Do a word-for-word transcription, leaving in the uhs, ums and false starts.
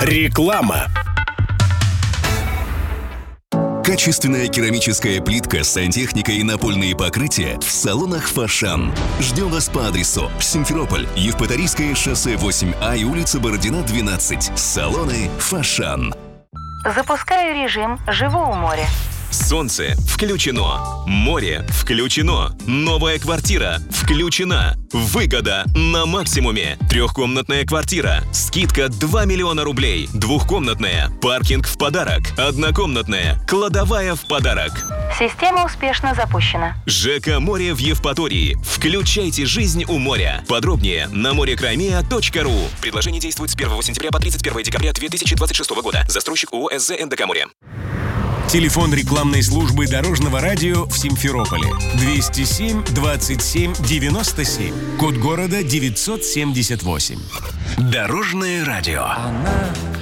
Реклама. Качественная керамическая плитка, сантехника и напольные покрытия в салонах «Фошан». Ждем вас по адресу Симферополь, Евпаторийское шоссе восемь А и улица Бородина, двенадцать. Салоны «Фошан». Запускаю режим «Живу у моря». Солнце включено. Море включено. Новая квартира включена. Выгода на максимуме. Трехкомнатная квартира. Скидка два миллиона рублей. Двухкомнатная. Паркинг в подарок. Однокомнатная. Кладовая в подарок. Система успешно запущена. ЖК «Море» в Евпатории. Включайте жизнь у моря. Подробнее на морекраймия точка ру. Предложение действует с первого сентября по тридцать первое декабря две тысячи двадцать шестого года. Застройщик ООО «СЗ НДК Море». Телефон рекламной службы Дорожного радио в Симферополе. двести семь двадцать семь девяносто семь. Код города девятьсот семьдесят восемь. Дорожное радио. Она